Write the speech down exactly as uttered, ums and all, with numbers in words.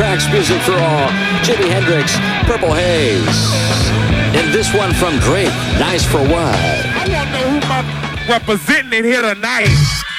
tracks, music for all. Jimi Hendrix, Purple Haze. And this one from Drake, Nice for What? I want to know who my representing here tonight.